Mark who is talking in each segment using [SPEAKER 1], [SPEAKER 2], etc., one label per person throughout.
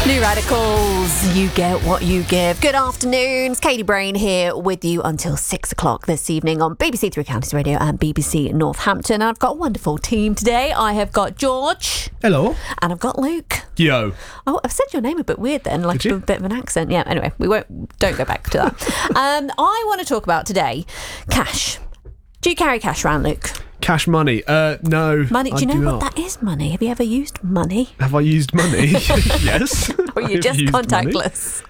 [SPEAKER 1] New Radicals, you get what you give. Good afternoon, it's Katie Brain here with you until 6 o'clock this evening on BBC Three Counties Radio and BBC Northampton. I've got a wonderful team today. I have got George.
[SPEAKER 2] Hello.
[SPEAKER 1] And I've got Luke.
[SPEAKER 3] Yo.
[SPEAKER 1] Oh, I've said your name a bit weird then, like a bit of an accent. Yeah, anyway, don't go back to that. I want to talk about today cash. Do you carry cash around, Luke?
[SPEAKER 3] Cash money? No.
[SPEAKER 1] Money? Do you know
[SPEAKER 3] not.
[SPEAKER 1] what that is, money? Have you ever used money?
[SPEAKER 3] Have I used money? Yes.
[SPEAKER 1] Or are you just contactless?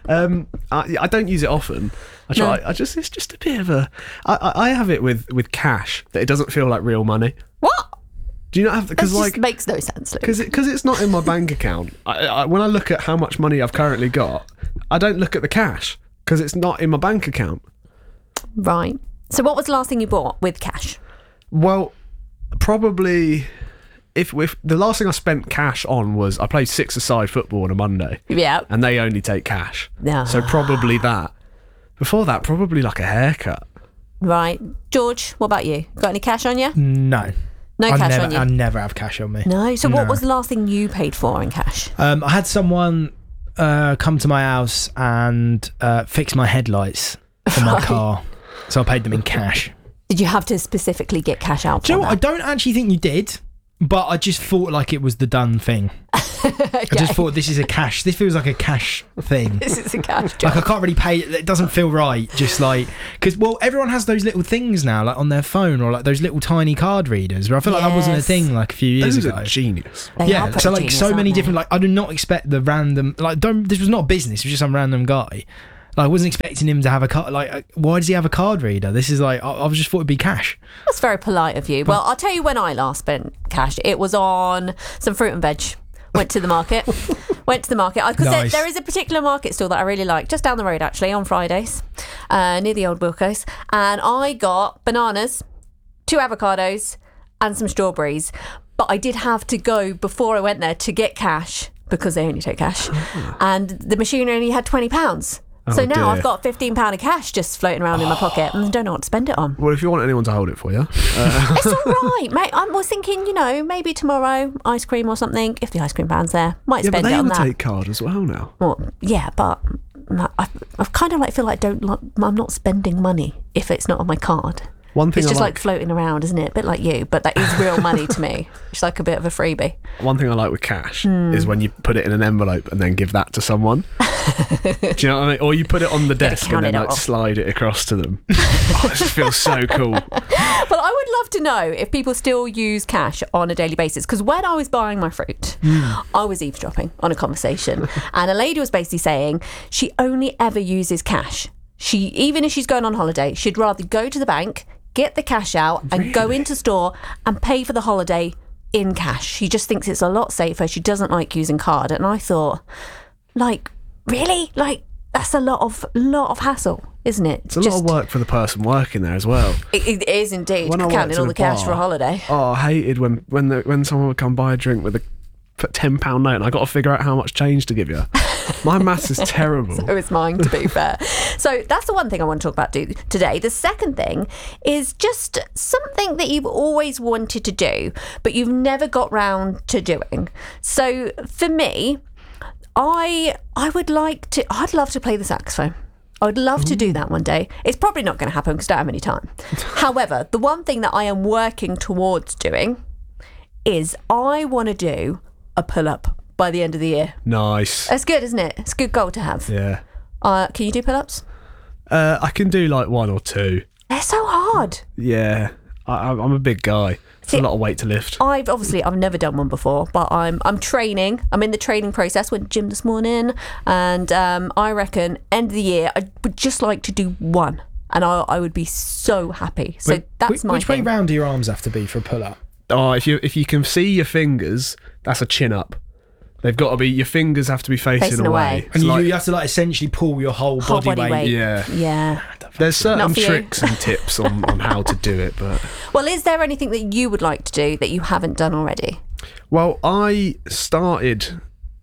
[SPEAKER 3] I don't use it often. I try. No. It's just a bit of a. I have it with cash that it doesn't feel like real money.
[SPEAKER 1] What?
[SPEAKER 3] Do you not have? Because like
[SPEAKER 1] makes no sense.
[SPEAKER 3] Because it's not in my bank account. When I look at how much money I've currently got, I don't look at the cash because it's not in my bank account.
[SPEAKER 1] Right. So what was the last thing you bought with cash?
[SPEAKER 3] Well, probably if the last thing I spent cash on was I played six-a-side football on a Monday.
[SPEAKER 1] Yeah.
[SPEAKER 3] And they only take cash.
[SPEAKER 1] Yeah.
[SPEAKER 3] So probably that. Before that, probably like a haircut.
[SPEAKER 1] Right. George, what about you? Got any cash on you?
[SPEAKER 2] No.
[SPEAKER 1] No cash on you?
[SPEAKER 2] I never have cash on me.
[SPEAKER 1] No? So what was the last thing you paid for in cash?
[SPEAKER 2] I had someone come to my house and fix my headlights for my car. So I paid them in cash.
[SPEAKER 1] Did you have to specifically get cash out?
[SPEAKER 2] Do you know what? I don't actually think you did, but I just thought like it was the done thing. Okay. I just thought this feels like a cash thing.
[SPEAKER 1] This is a cash job.
[SPEAKER 2] Like I can't really pay it doesn't feel right. Just like, because everyone has those little things now, like on their phone, or like those little tiny card readers, where I feel like that wasn't a thing like a few years ago.
[SPEAKER 3] Those are genius.
[SPEAKER 1] They
[SPEAKER 2] so like
[SPEAKER 1] genius,
[SPEAKER 2] so many
[SPEAKER 1] they?
[SPEAKER 2] different, like I do not expect the random, like this was not a business, it was just some random guy. Like, I wasn't expecting him to have a card. Like, why does he have a card reader? This is like, I just thought it'd be cash.
[SPEAKER 1] That's very polite of you. Well, I'll tell you when I last spent cash. It was on some fruit and veg. Went to the market. Because
[SPEAKER 2] Nice.
[SPEAKER 1] there is a particular market stall that I really like, just down the road actually, on Fridays, near the old Wilco's. And I got bananas, 2 avocados, and some strawberries. But I did have to go before I went there to get cash because they only take cash. And the machine only had £20. So now I've got £15 of cash just floating around in my pocket and I don't know what to spend it on.
[SPEAKER 3] Well, if you want anyone to hold it for you.
[SPEAKER 1] It's all right, mate. I was thinking, maybe tomorrow, ice cream or something, if the ice cream van's there. Might spend it on that.
[SPEAKER 3] Yeah, but they all take card as well now.
[SPEAKER 1] Well, yeah, but I kind of feel like I'm not spending money if it's not on my card.
[SPEAKER 3] One thing
[SPEAKER 1] it's just like floating around, isn't it? A bit like you, but that is real money to me. It's like a bit of a freebie.
[SPEAKER 3] One thing I like with cash is when you put it in an envelope and then give that to someone. Do you know what I mean? Or you put it on the desk and then slide it across to them. This feels so cool.
[SPEAKER 1] Well, I would love to know if people still use cash on a daily basis, because when I was buying my fruit, I was eavesdropping on a conversation and a lady was basically saying she only ever uses cash. Even if she's going on holiday, she'd rather go to the bank, get the cash out and go into store and pay for the holiday in cash. She just thinks it's a lot safer. She doesn't like using card. And I thought, like, really? Like, that's a lot of hassle, isn't it?
[SPEAKER 3] It's a lot of work for the person working there as well.
[SPEAKER 1] It is indeed, counting all the cash for a holiday.
[SPEAKER 3] Oh, I hated when someone would come buy a drink with a £10 note and I got to figure out how much change to give you. My maths is terrible.
[SPEAKER 1] So is mine, to be fair. So that's the one thing I want to talk about today. The second thing is just something that you've always wanted to do, but you've never got round to doing. So for me, I'd love to play the saxophone. I would love to do that one day. It's probably not going to happen because I don't have any time. However, the one thing that I am working towards doing is I want to do a pull-up by the end of the year.
[SPEAKER 3] Nice.
[SPEAKER 1] That's good, isn't it? It's a good goal to have.
[SPEAKER 3] Yeah.
[SPEAKER 1] Can you do pull-ups?
[SPEAKER 3] I can do like 1 or 2.
[SPEAKER 1] They're so hard.
[SPEAKER 3] Yeah. I'm a big guy. It's a lot of weight to lift.
[SPEAKER 1] I've never done one before, but I'm training. I'm in the training process. Went to gym this morning, and I reckon end of the year I would just like to do one, and I would be so happy. So that's my
[SPEAKER 2] Which way round do your arms have to be for a pull-up?
[SPEAKER 3] Oh, if you can see your fingers, that's a chin up. They've got to be, your fingers have to be facing away.
[SPEAKER 2] And you have to like essentially pull your whole body weight.
[SPEAKER 3] Yeah. There's certain tricks and tips on how to do it, but...
[SPEAKER 1] Well, is there anything that you would like to do that you haven't done already?
[SPEAKER 3] Well, I started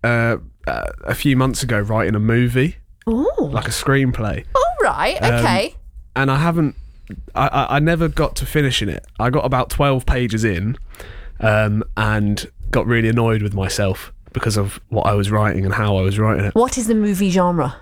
[SPEAKER 3] a few months ago writing a movie.
[SPEAKER 1] Ooh.
[SPEAKER 3] Like a screenplay.
[SPEAKER 1] All right, okay.
[SPEAKER 3] And I never got to finishing it. I got about 12 pages in and got really annoyed with myself because of what I was writing and how I was writing it.
[SPEAKER 1] What is the movie genre?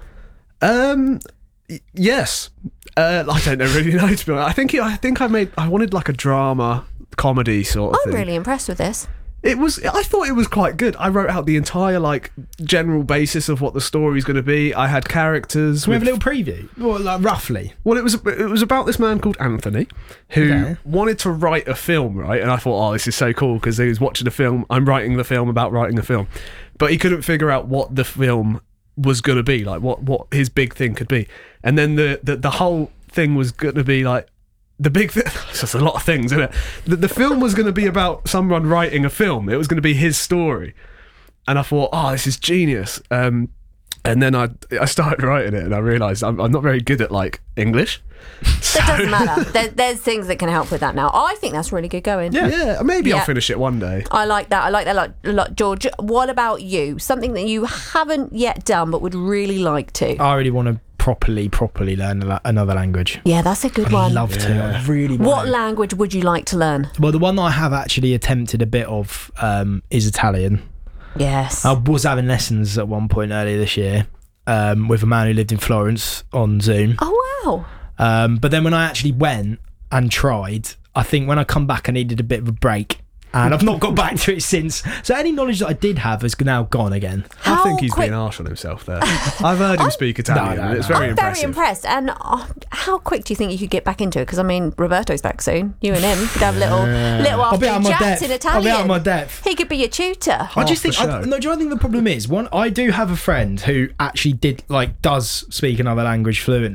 [SPEAKER 3] Yes. I don't really know, to be honest. I think I wanted like a drama comedy sort of
[SPEAKER 1] I'm
[SPEAKER 3] thing.
[SPEAKER 1] really impressed with this.
[SPEAKER 3] I thought it was quite good. I wrote out the entire like general basis of what the story's going to be. I had characters.
[SPEAKER 2] Can we have a little preview? Well, like roughly.
[SPEAKER 3] Well, it was about this man called Anthony who wanted to write a film, right? And I thought, oh, this is so cool because he was watching a film. I'm writing the film about writing a film, but he couldn't figure out what the film was going to be, like what his big thing could be. And then the whole thing was going to be like the big thing. There's a lot of things, isn't it? The film was going to be about someone writing a film. It was going to be his story. And I thought, oh, this is genius. And then I started writing it, and I realised I'm not very good at like English.
[SPEAKER 1] That doesn't matter. There's things that can help with that now. I think that's really good going.
[SPEAKER 3] Yeah, maybe I'll finish it one day.
[SPEAKER 1] I like that a lot. George, what about you? Something that you haven't yet done but would really like to?
[SPEAKER 2] I really want to properly learn another language.
[SPEAKER 1] Yeah, that's a good one.
[SPEAKER 2] I'd love to. I really want
[SPEAKER 1] What
[SPEAKER 2] to.
[SPEAKER 1] language would you like to learn?
[SPEAKER 2] Well, the one that I have actually attempted a bit of is Italian.
[SPEAKER 1] Yes.
[SPEAKER 2] I was having lessons at one point earlier this year with a man who lived in Florence on Zoom.
[SPEAKER 1] Oh, wow.
[SPEAKER 2] But then when I actually went and tried, I think when I come back I needed a bit of a break, and I've not got back to it since. So any knowledge that I did have has now gone again.
[SPEAKER 3] I think he's being harsh on himself there. I've heard him speak Italian, and it's very impressive.
[SPEAKER 1] I'm very impressed. And how quick do you think you could get back into it? Because I mean, Roberto's back soon. You and him could have little
[SPEAKER 2] I'll be out of my
[SPEAKER 1] chats
[SPEAKER 2] depth.
[SPEAKER 1] in Italian.
[SPEAKER 2] I'll be out of my depth.
[SPEAKER 1] He could be your tutor.
[SPEAKER 2] I just think,
[SPEAKER 3] the show.
[SPEAKER 2] do you know what I think the problem is? One, I do have a friend who actually does speak another language fluently.